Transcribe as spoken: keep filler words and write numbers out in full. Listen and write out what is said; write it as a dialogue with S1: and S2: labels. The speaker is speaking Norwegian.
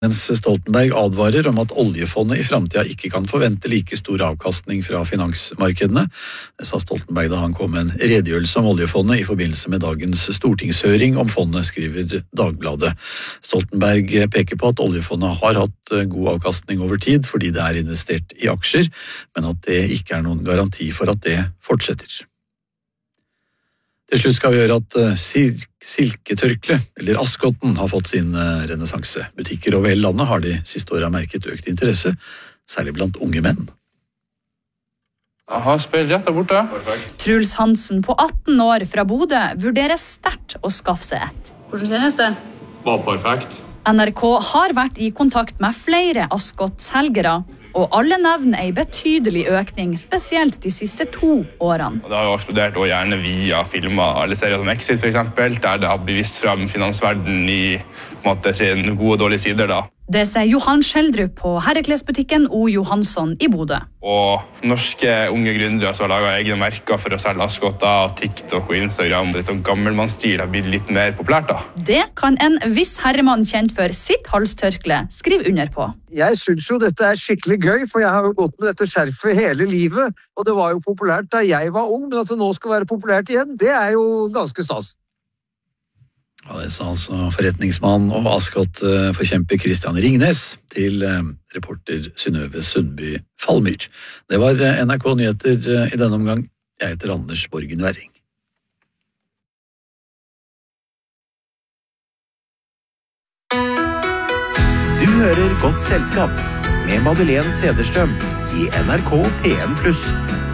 S1: Mens Stoltenberg advarer om at oljefondet i fremtiden ikke kan forvente like stor avkastning fra finansmarkedene. Det sa Stoltenberg da han kom med en redegjørelse om oljefondet i forbindelse med dagens stortingshøring om fondet, skriver Dagbladet. Stoltenberg peker på at oljefondet har hatt god avkastning over tid fordi det er investert i aksjer, men at det ikke er noen garanti for at det fortsetter. Til slutt skal vi gjøre at silketørkle, eller askotten, har fått sin renessanse. Butikker over hele landet har de siste årene merket økt interesse, særlig blant unge menn.
S2: Aha, spill rett der borte.
S3: Truls Hansen på atten år fra Bodø vurderer sterkt å skaffe seg et. Hvordan kjennes det?
S2: Var perfekt.
S3: N R K har vært i kontakt med flere askott-selgere, og alle nevner en betydelig økning, spesielt de siste to årene.
S2: Det har jo eksplodert og gjerne via filmer, alle serier som Exit for eksempel, der det har bevist frem finansverdenen i på en måte, sin gode og dårlige sider da.
S3: Det sier Johan Skjeldrup på herreklesbutikken O. Johansson i Bodø.
S2: Og norske unge gründere som har laget egne merker for å selge askotter, TikTok og Instagram. Det sånn gammelmannsstil har blitt litt mer populært da.
S3: Det kan en viss herremann kjent for sitt halstørkle skrive under på.
S4: Jeg synes jo dette er skikkelig gøy, for jeg har jo gått med dette skjerfet hele livet, og det var jo populært da jeg var ung, men at det nå skal være populært igjen, det er jo ganske stas.
S1: Ja, det sa altså forretningsmann og askott-forkjemper Christian Ringnes til reporter Synnøve Sundby Fallmyr. Det var N R K Nyheter i denne omgang. Jeg heter Anders Borgen Werring.
S5: Du hører Godt Selskap med Madeleine Cederstrøm i N R K P en pluss.